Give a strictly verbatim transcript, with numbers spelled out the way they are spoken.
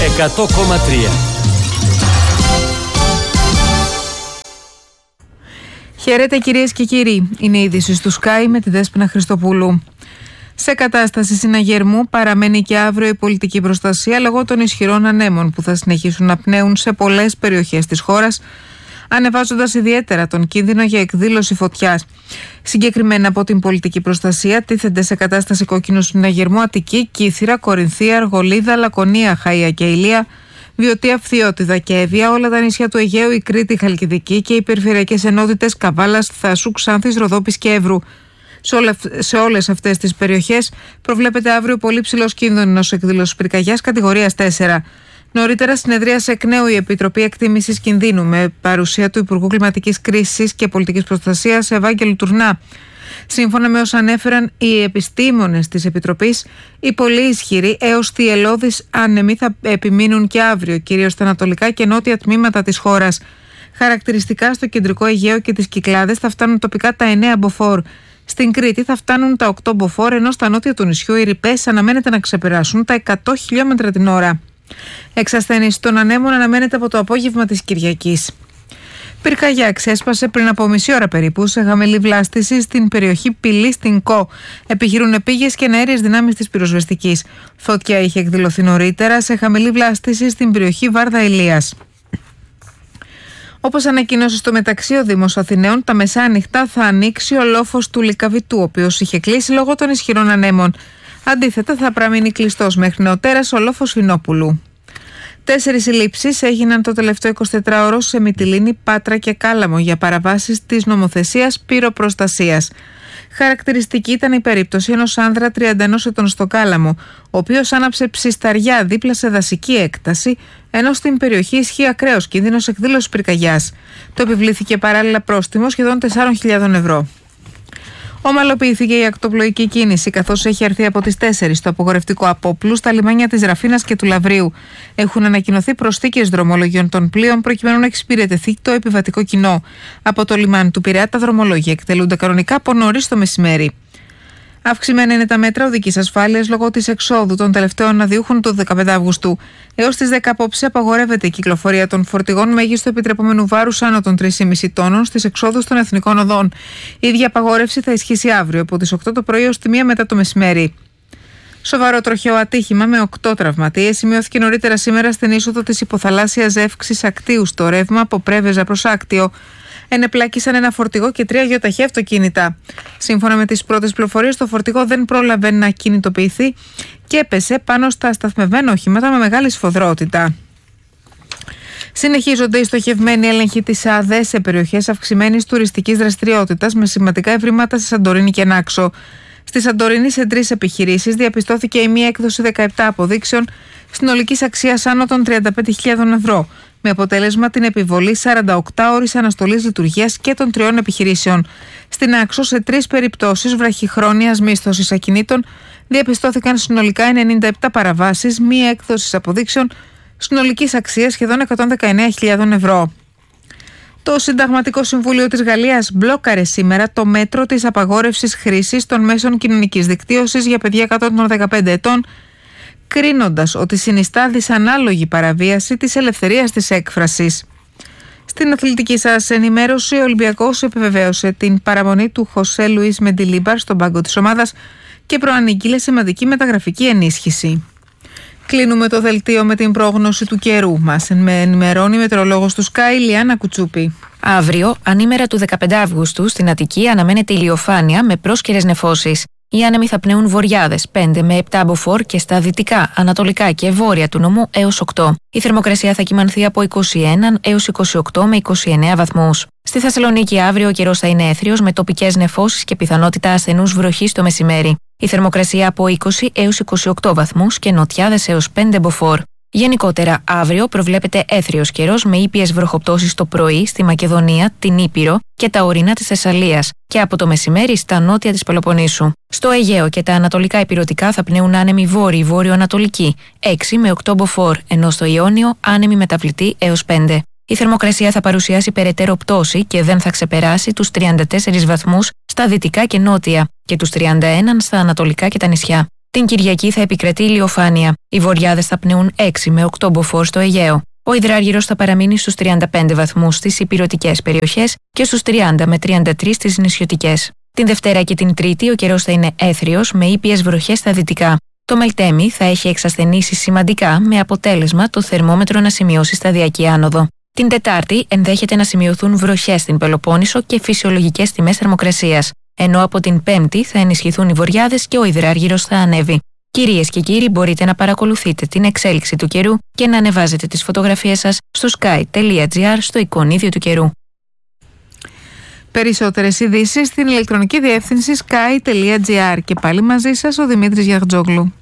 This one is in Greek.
εκατό κόμμα τρία. Χαίρετε κυρίες και κύριοι, είναι η είδηση του Sky με τη Δέσποινα Χριστοπούλου. Σε κατάσταση συναγερμού παραμένει και αύριο η πολιτική προστασία λόγω των ισχυρών ανέμων που θα συνεχίσουν να πνέουν σε πολλές περιοχές της χώρας, ανεβάζοντας ιδιαίτερα τον κίνδυνο για εκδήλωση φωτιάς. Συγκεκριμένα από την πολιτική προστασία τίθενται σε κατάσταση κόκκινου συναγερμού Αττική, Κύθυρα, Κορινθία, Αργολίδα, Λακωνία, Χαΐα και Ηλία, Βιωτία, Φθιώτιδα και Εύβοια, όλα τα νησιά του Αιγαίου, η Κρήτη, η Χαλκιδική και οι περιφερειακές ενότητες Καβάλας, Θάσου, Ξάνθης, Ροδόπης και Εύρου. Σε, όλε, σε όλες αυτές τις περιοχές προβλέπεται αύριο πολύ ψηλός κίνδυνος εκδήλωσης πυρκαγιάς κατηγορίας τέσσερα. Νωρίτερα συνεδρίασε εκ νέου η Επιτροπή Εκτίμησης Κινδύνου με παρουσία του Υπουργού Κλιματικής Κρίσης και Πολιτικής Προστασίας Ευάγγελου Τουρνά. Σύμφωνα με όσα ανέφεραν οι επιστήμονες της Επιτροπής, οι πολύ ισχυροί έως θυελλώδεις άνεμοι θα επιμείνουν και αύριο, κυρίως στα ανατολικά και νότια τμήματα της χώρας. Χαρακτηριστικά στο κεντρικό Αιγαίο και τις Κυκλάδες θα φτάνουν τοπικά τα εννέα μποφόρ. Στην Κρήτη θα φτάνουν τα οκτώ μποφόρ, ενώ στα νότια του νησιού οι ρηπές αναμένεται να ξεπεράσουν τα εκατό χιλιόμετρα την ώρα. Εξασθένιση των ανέμων αναμένεται από το απόγευμα της Κυριακής. Πυρκαγιά ξέσπασε πριν από μισή ώρα περίπου σε χαμηλή βλάστηση στην περιοχή Πυλή στην Κο. Επιχειρούν επίγειες και αέριες δυνάμεις της πυροσβεστικής. Φωτιά είχε εκδηλωθεί νωρίτερα σε χαμηλή βλάστηση στην περιοχή Βάρδα Ηλίας. Όπως ανακοινώσει στο μεταξύ ο Δήμος Αθηναίων, τα μεσάνυχτα θα ανοίξει ο λόφος του Λυκαβητού, ο οποίος είχε κλείσει λόγω των ισχυρών ανέμων. Αντίθετα, θα παραμείνει κλειστός μέχρι νεοτέρας ο λόφος Φινόπουλου. Τέσσερις συλλήψεις έγιναν το τελευταίο εικοσιτετράωρο σε Μυτιλήνη, Πάτρα και Κάλαμο για παραβάσεις της νομοθεσίας πυροπροστασίας. Χαρακτηριστική ήταν η περίπτωση ενός άνδρα τριάντα ένα ετών στο Κάλαμο, ο οποίος άναψε ψισταριά δίπλα σε δασική έκταση, ενώ στην περιοχή ισχύει ακραίος κίνδυνος εκδήλωσης πυρκαγιάς. Το επιβλήθηκε παράλληλα πρόστιμο σχεδόν τεσσάρων χιλιάδων ευρώ. Ομαλοποιήθηκε η ακτοπλοϊκή κίνηση, καθώς έχει έρθει από τις τέσσερις το απογορευτικό Απόπλου στα λιμάνια της Ραφίνας και του Λαβρίου. Έχουν ανακοινωθεί προσθήκες δρομολογιών των πλοίων προκειμένου να εξυπηρετηθεί το επιβατικό κοινό. Από το λιμάνι του Πειραιά τα δρομολόγια εκτελούνται κανονικά από νωρίς το μεσημέρι. Αυξημένα είναι τα μέτρα οδικής ασφάλειας λόγω της εξόδου των τελευταίων αδειούχων του δεκαπέντε Αυγούστου. Έως τις δέκα απόψε απαγορεύεται η κυκλοφορία των φορτηγών μέγιστο επιτρεπόμενου βάρους άνω των τρία κόμμα πέντε τόνων στις εξόδους των εθνικών οδών. Η ίδια απαγόρευση θα ισχύσει αύριο από τις οκτώ το πρωί ως τη μία μετά το μεσημέρι. Σοβαρό τροχαίο ατύχημα με οκτώ τραυματίες σημειώθηκε νωρίτερα σήμερα στην είσοδο της υποθαλάσσιας ζεύξης Ακτίου στο ρεύμα από Πρέβεζα προς Άκτιο. Ενεπλάκησαν ένα φορτηγό και τρία γεωταχή αυτοκίνητα. Σύμφωνα με τις πρώτες πληροφορίες, το φορτηγό δεν πρόλαβε να κινητοποιηθεί και έπεσε πάνω στα σταθμευμένα οχήματα με μεγάλη σφοδρότητα. Συνεχίζονται οι στοχευμένοι έλεγχοι της ΑΔΕ σε περιοχές αυξημένης τουριστικής δραστηριότητας με σημαντικά ευρήματα στη Σαντορίνη και Νάξο. Στη Σαντορίνη, σε τρεις επιχειρήσεις, διαπιστώθηκε η μία έκδοση δεκαεπτά αποδείξεων συνολικής αξίας άνω των τριάντα πέντε χιλιάδων ευρώ, με αποτέλεσμα την επιβολή σαράντα οκτώ ώρες αναστολής λειτουργίας και των τριών επιχειρήσεων. Στην Άξο, σε τρεις περιπτώσεις βραχυχρόνιας μίσθωσης ακινήτων, διαπιστώθηκαν συνολικά ενενήντα επτά παραβάσεις μία έκδοσης αποδείξεων συνολικής αξίας σχεδόν εκατόν δεκαεννέα χιλιάδων ευρώ. Το Συνταγματικό Συμβούλιο της Γαλλίας μπλόκαρε σήμερα το μέτρο της απαγόρευσης χρήσης των μέσων κοινωνικής δικτύωσης για παιδιά κάτω των δεκαπέντε ετών, κρίνοντας ότι συνιστά δυσανάλογη παραβίαση της ελευθερίας της έκφρασης. Στην αθλητική σας ενημέρωση, ο Ολυμπιακός επιβεβαίωσε την παραμονή του Χωσέ Λουίς Μεντιλίμπαρ στον πάγκο της ομάδας και προανήγγειλε σημαντική μεταγραφική ενίσχυση. Κλείνουμε το δελτίο με την πρόγνωση του καιρού. Μας ενημερώνει η μετεωρολόγος του Sky, Λιάννα Κουτσούπη. Αύριο, ανήμερα του δεκαπέντε Αυγούστου, στην Αττική αναμένεται ηλιοφάνεια με πρόσκαιρες νεφώσεις. Οι άνεμοι θα πνέουν βορειάδες πέντε με επτά μποφόρ και στα δυτικά, ανατολικά και βόρεια του νομού έως οκτώ. Η θερμοκρασία θα κυμανθεί από είκοσι ένα έως είκοσι οκτώ με είκοσι εννέα βαθμούς. Στη Θεσσαλονίκη αύριο ο καιρός θα είναι έθριος με τοπικές νεφώσεις και πιθανότητα ασθενούς βροχής το μεσημέρι. Η θερμοκρασία από είκοσι έως είκοσι οκτώ βαθμούς και νοτιάδες έως πέντε μποφόρ. Γενικότερα, αύριο προβλέπεται έθριος καιρός με ήπιες βροχοπτώσεις το πρωί στη Μακεδονία, την Ήπειρο και τα ορεινά της Θεσσαλίας και από το μεσημέρι στα νότια της Πελοποννήσου. Στο Αιγαίο και τα ανατολικά ηπειρωτικά θα πνέουν άνεμοι βόρειοι βόρειο-ανατολικοί έξι με οκτώ μποφόρ, ενώ στο Ιόνιο άνεμοι μεταβλητοί έως πέντε. Η θερμοκρασία θα παρουσιάσει περαιτέρω πτώση και δεν θα ξεπεράσει τους τριάντα τέσσερις βαθμούς στα δυτικά και νότια και τους τριάντα ένα στα ανατολικά και τα νησιά. Την Κυριακή θα επικρατεί ηλιοφάνεια. Οι βοριάδες θα πνέουν έξι με οκτώ μποφόρ στο Αιγαίο. Ο υδράργυρος θα παραμείνει στους τριάντα πέντε βαθμούς στις ηπειρωτικές περιοχές και στους τριάντα με τριάντα τρία στις νησιωτικές. Την Δευτέρα και την Τρίτη ο καιρός θα είναι έθριος με ήπιες βροχές στα δυτικά. Το Μελτέμι θα έχει εξασθενήσει σημαντικά με αποτέλεσμα το θερμόμετρο να σημειώσει σταδιακή άνοδο. Την Τετάρτη ενδέχεται να σημειωθούν βροχές στην Πελοπόννησο και φυσιολογικές τιμές θερμοκρασίας, ενώ από την Πέμπτη θα ενισχυθούν οι βοριάδες και ο υδράργυρος θα ανέβει. Κυρίες και κύριοι, μπορείτε να παρακολουθείτε την εξέλιξη του καιρού και να ανεβάζετε τις φωτογραφίες σας στο sky τελεία gr στο εικονίδιο του καιρού. Περισσότερες ειδήσεις στην ηλεκτρονική διεύθυνση sky τελεία gr και πάλι μαζί σας ο Δημήτρης Γιαχτζόγλου.